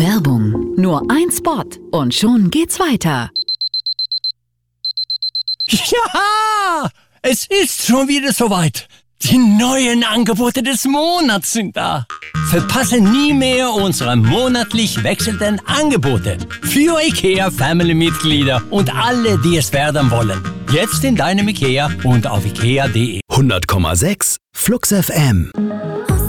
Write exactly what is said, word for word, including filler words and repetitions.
Werbung. Nur ein Spot und schon geht's weiter. Ja, es ist schon wieder soweit. Die neuen Angebote des Monats sind da. Verpasse nie mehr unsere monatlich wechselnden Angebote. Für IKEA-Family-Mitglieder und alle, die es werden wollen. Jetzt in deinem IKEA und auf ikea punkt de. hundert Komma sechs Flux F M.